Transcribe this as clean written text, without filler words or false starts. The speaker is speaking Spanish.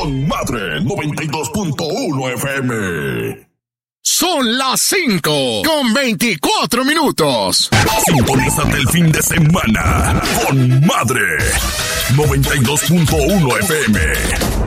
con Madre 92.1 FM. Son las 5:24. Sintonízate el fin de semana con Madre 92.1 FM.